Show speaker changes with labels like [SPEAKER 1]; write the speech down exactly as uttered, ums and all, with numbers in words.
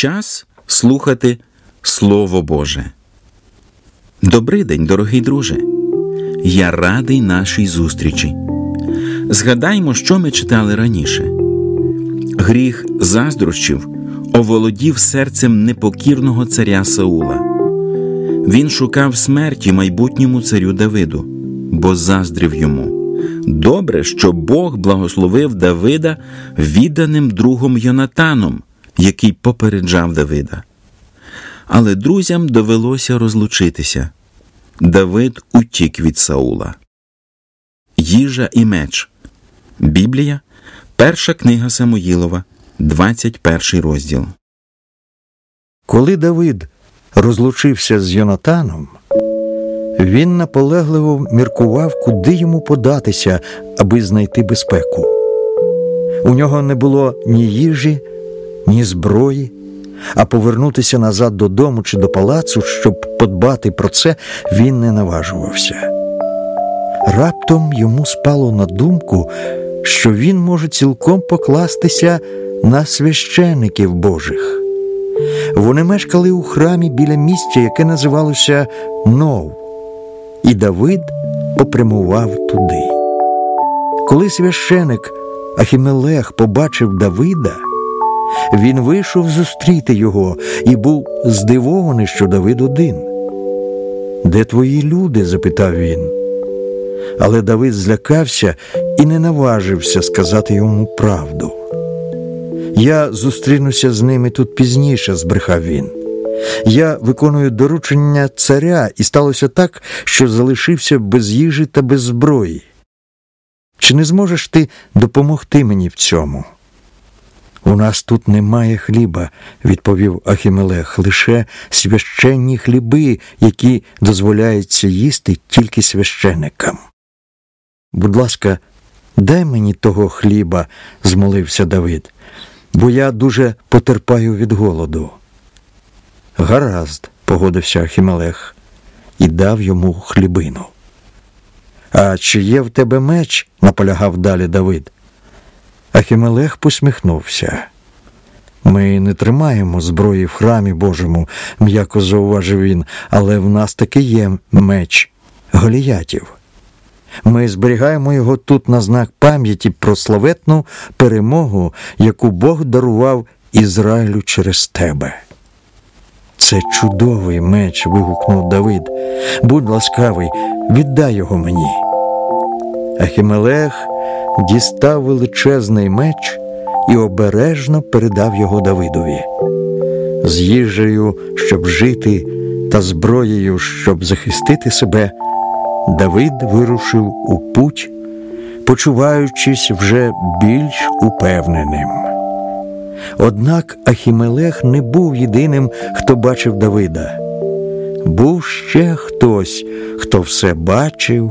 [SPEAKER 1] час слухати Слово Боже. Добрий день, дорогий друже! Я радий нашій зустрічі. Згадаймо, що ми читали раніше. Гріх заздрощів оволодів серцем непокірного царя Саула. Він шукав смерті майбутньому царю Давиду, бо заздрив йому. Добре, що Бог благословив Давида відданим другом Йонатаном, який попереджав Давида. Але друзям довелося розлучитися. Давид утік від Саула. Їжа і меч. Біблія, перша книга Самуїлова, двадцять перший розділ.
[SPEAKER 2] Коли Давид розлучився з Йонатаном, він наполегливо міркував, куди йому податися, аби знайти безпеку. У нього не було ні їжі, ні зброї, а повернутися назад додому чи до палацу, щоб подбати про це, він не наважувався. Раптом йому спало на думку, що він може цілком покластися на священиків Божих. Вони мешкали у храмі біля місця, яке називалося Нов, і Давид попрямував туди. Коли священик Ахімелех побачив Давида, він вийшов зустріти його і був здивований, що Давид один. «Де твої люди?» – запитав він. Але Давид злякався і не наважився сказати йому правду. «Я зустрінуся з ними тут пізніше», – збрехав він. «Я виконую доручення царя, і сталося так, що залишився без їжі та без зброї. Чи не зможеш ти допомогти мені в цьому?» «У нас тут немає хліба», – відповів Ахімелех, – «лише священні хліби, які дозволяється їсти тільки священикам». «Будь ласка, дай мені того хліба», – змолився Давид, – «бо я дуже потерпаю від голоду». «Гаразд», – погодився Ахімелех і дав йому хлібину. «А чи є в тебе меч?» – наполягав далі Давид. Ахімелех посміхнувся. «Ми не тримаємо зброї в храмі Божому», – м'яко зауважив він, «але в нас таки є меч Голіятів. Ми зберігаємо його тут на знак пам'яті про славетну перемогу, яку Бог дарував Ізраїлю через тебе». «Це чудовий меч», – вигукнув Давид. «Будь ласкавий, віддай його мені». Ахімелех дістав величезний меч і обережно передав його Давидові. З їжею, щоб жити, та зброєю, щоб захистити себе, Давид вирушив у путь, почуваючись вже більш упевненим. Однак Ахімелех не був єдиним, хто бачив Давида. Був ще хтось, хто все бачив